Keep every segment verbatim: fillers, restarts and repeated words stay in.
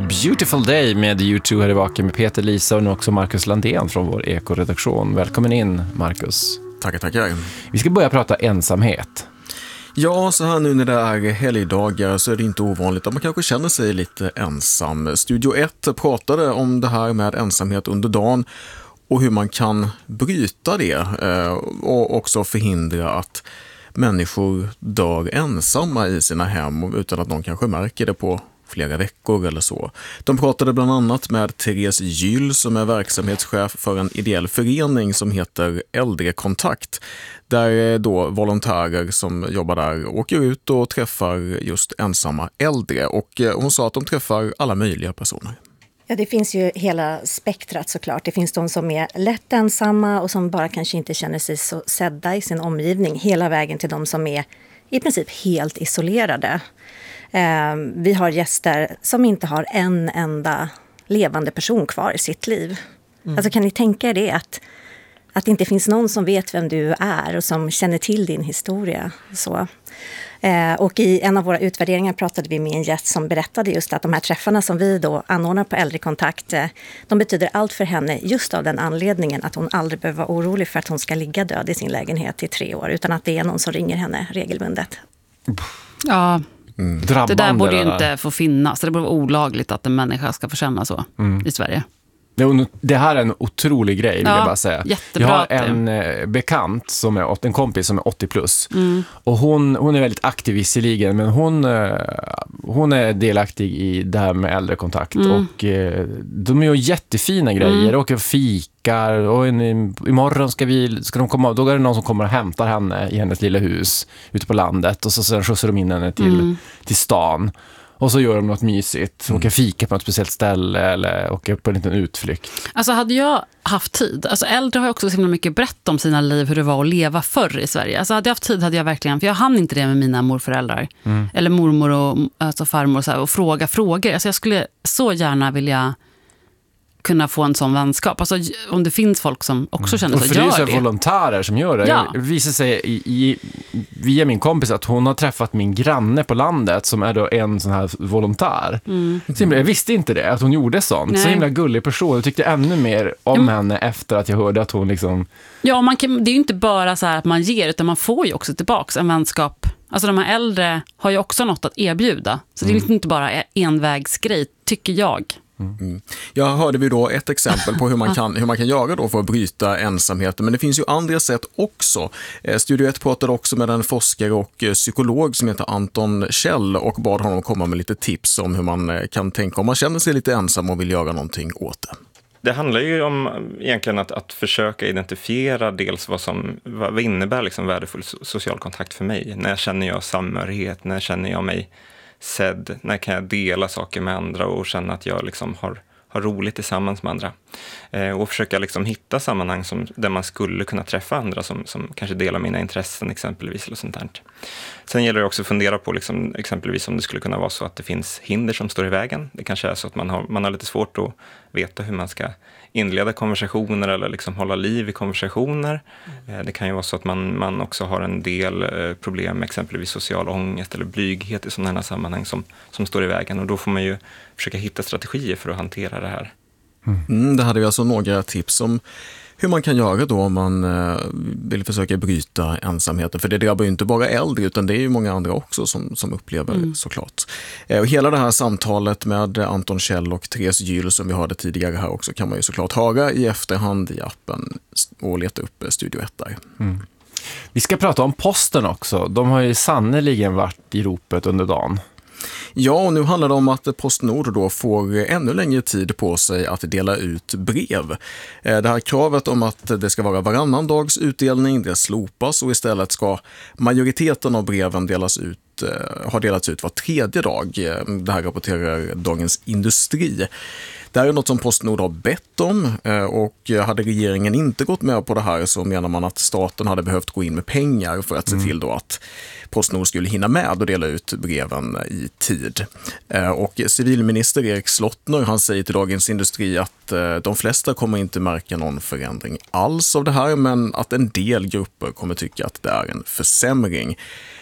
Beautiful Day med U två här i vaken med Peter, Lisa och nu också Marcus Landén från vår ekoredaktion. Välkommen in, Marcus. Tackar, tackar. Vi ska börja prata ensamhet. Ja, så här nu när det är helgdagar så är det inte ovanligt att man kanske känner sig lite ensam. Studio ett pratade om det här med ensamhet under dagen och hur man kan bryta det och också förhindra att människor dör ensamma i sina hem utan att någon kanske märker det på flera veckor eller så. De pratade bland annat med Therese Gyll som är verksamhetschef för en ideell förening som heter Äldrekontakt. Där då volontärer som jobbar där åker ut och träffar just ensamma äldre. Och hon sa att de träffar alla möjliga personer. Ja, det finns ju hela spektrat såklart. Det finns de som är lätt ensamma och som bara kanske inte känner sig så sedda i sin omgivning. Hela vägen till de som är i princip helt isolerade. Eh, vi har gäster som inte har en enda levande person kvar i sitt liv. Mm. Alltså kan ni tänka er det att, att det inte finns någon som vet vem du är och som känner till din historia. Så. Eh, och i en av våra utvärderingar pratade vi med en gäst som berättade just att de här träffarna som vi då anordnar på Äldrekontakt, eh, de betyder allt för henne just av den anledningen att hon aldrig behöver vara orolig för att hon ska ligga död i sin lägenhet i tre år utan att det är någon som ringer henne regelbundet. Ja, Mm. det där borde ju inte få finnas. Det borde vara olagligt att en människa ska få känna så mm. i Sverige. Det här är en otrolig grej, vill ja, jag bara säga. Jättebra. Jag har en eh, bekant, som är, en kompis som är åttio plus. Mm. Och hon, hon är väldigt aktiv visserligen, men hon, eh, hon är delaktig i det här med äldrekontakt. Mm. Och eh, de gör jättefina grejer. Mm. Åker och fikar. Och en, imorgon ska, vi, ska de komma, då är det någon som kommer och hämtar henne i hennes lilla hus ute på landet. Och så sen skjutsar de in henne till, mm. till stan. Och så gör de något mysigt. De kan fika på ett speciellt ställe eller åka på en liten utflykt. Alltså hade jag haft tid. Alltså äldre har ju också så himla mycket berättat om sina liv, hur det var att leva förr i Sverige. Alltså hade jag haft tid hade jag verkligen, för jag hann inte det med mina morföräldrar. Mm. Eller mormor och alltså farmor och, så här, och fråga frågor. Alltså jag skulle så gärna vilja kunna få en sån vänskap. Alltså om det finns folk som också känner så, mm. gör det. Och för det är så volontärer som gör det. Ja. Det visar sig i, i, via min kompis att hon har träffat min granne på landet som är då en sån här volontär. Mm. Så jag visste inte det, att hon gjorde sånt. Nej. Så himla gullig person. Jag tyckte ännu mer om mm. henne efter att jag hörde att hon liksom... Ja, man kan, det är ju inte bara så här att man ger, utan man får ju också tillbaka en vänskap. Alltså de här äldre har ju också något att erbjuda. Så det är mm. inte bara envägsgrej, tycker jag. Mm. Jag hörde vi då ett exempel på hur man kan, hur man kan göra då för att bryta ensamheten, men det finns ju andra sätt också. Studio ett pratade också med en forskare och psykolog som heter Anton Kjell och bad honom komma med lite tips om hur man kan tänka om man känner sig lite ensam och vill göra någonting åt det. Det handlar ju om egentligen att, att försöka identifiera dels vad som vad innebär liksom värdefull social kontakt för mig. När känner jag samhörighet, när känner jag mig sedd, när kan jag dela saker med andra och känna att jag liksom har, har roligt tillsammans med andra. Eh, och försöka liksom hitta sammanhang som, där man skulle kunna träffa andra som, som kanske delar mina intressen exempelvis. Eller sånt där. Sen gäller det också att fundera på liksom, exempelvis om det skulle kunna vara så att det finns hinder som står i vägen. Det kanske är så att man har, man har lite svårt att veta hur man ska inleda konversationer eller liksom hålla liv i konversationer. Mm. Det kan ju vara så att man, man också har en del problem med exempelvis social ångest eller blyghet i sådana här sammanhang som, som står i vägen. Och då får man ju försöka hitta strategier för att hantera det här. Mm. Mm, det hade vi alltså några tips om hur man kan göra då om man eh, vill försöka bryta ensamheten. För det drabbar ju inte bara äldre utan det är ju många andra också som, som upplever mm. såklart. Eh, och hela det här samtalet med Anton Kjell och Therese Gyll som vi hörde tidigare här också kan man ju såklart höra i efterhand i appen och leta upp Studio ett där. Mm. Vi ska prata om posten också. De har ju sannoliken varit i ropet under dagen. Ja, och nu handlar det om att PostNord då får ännu längre tid på sig att dela ut brev. Det här kravet om att det ska vara varannan dags utdelning, det slopas och istället ska majoriteten av breven delas ut, har delats ut var tredje dag. Det här rapporterar Dagens Industri. Det här är något som PostNord har bett om och hade regeringen inte gått med på det här så menar man att staten hade behövt gå in med pengar för att se till då att PostNord skulle hinna med och dela ut breven i tid. Och civilminister Erik Slottner han säger till Dagens Industri att de flesta kommer inte märka någon förändring alls av det här men att en del grupper kommer tycka att det är en försämring.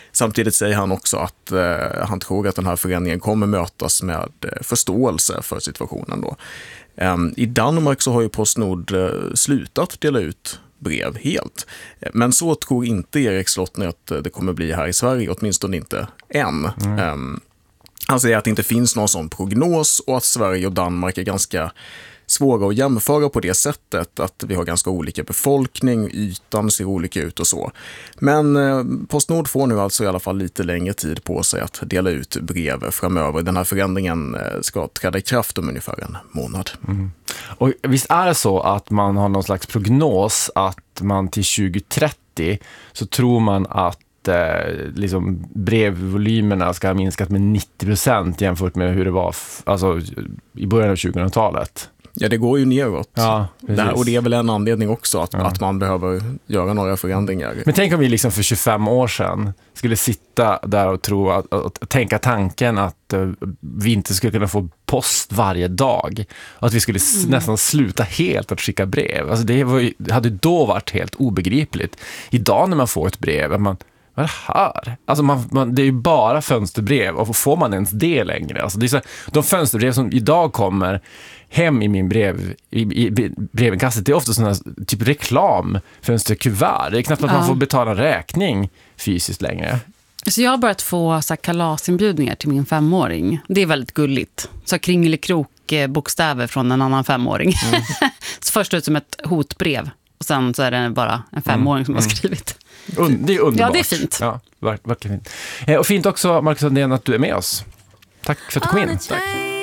Samtidigt säger han också att eh, han tror att den här förändringen kommer mötas med eh, förståelse för situationen då. Eh, I Danmark så har ju PostNord eh, slutat dela ut brev helt. Men så tror inte Erik Slottner att det kommer bli här i Sverige, åtminstone inte än. Mm. Um, han säger att det inte finns någon sån prognos och att Sverige och Danmark är ganska svåra att jämföra på det sättet, att vi har ganska olika befolkning, ytan ser olika ut och så. Men eh, PostNord får nu alltså i alla fall lite längre tid på sig att dela ut brev framöver. Den här förändringen eh, ska träda i kraft om ungefär en månad. Mm. Och visst är det så att man har någon slags prognos att man till tjugo trettio så tror man att eh, liksom brevvolymerna ska ha minskat med nittio procent jämfört med hur det var f- alltså, i början av tjugohundratalet. Ja, det går ju neråt. Ja, Där, och det är väl en anledning också att, ja. att man behöver göra några förändringar. Men tänk om vi liksom för tjugofem år sedan skulle sitta där och tro att, att, att tänka tanken att uh, vi inte skulle kunna få post varje dag. Att vi skulle mm. nästan sluta helt att skicka brev. Alltså det, var ju, det hade då varit helt obegripligt. Idag när man får ett brev, man vad är det här? Alltså man, man, det är ju bara fönsterbrev och får man ens det längre? Alltså det är så, de fönsterbrev som idag kommer hem i min brev i, i brevinkastet, det är ofta sådana typ reklam fönsterkuvert. Det är knappt att ja. man får betala räkning fysiskt längre. Så jag har börjat få så här, kalasinbjudningar till min femåring. Det är väldigt gulligt. Så kringelikrok bokstäver från en annan femåring. Mm. Så först ut som ett hotbrev och sen så är det bara en femåring mm. som har skrivit. Und- det är underbart. Ja, det är fint. Ja, verkligen fint. Och fint också, Marcus Sandén, att du är med oss. Tack för att du kom in. Tack.